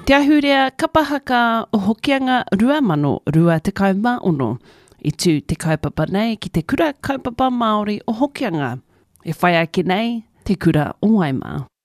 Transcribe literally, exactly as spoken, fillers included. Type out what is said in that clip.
Te ahurea kapahaka o hokianga rua mano rua te kaumāono i tū te kaupapa nei ki te kura kaupapa Māori o hokianga. E whai ake nei te kura o Waimā.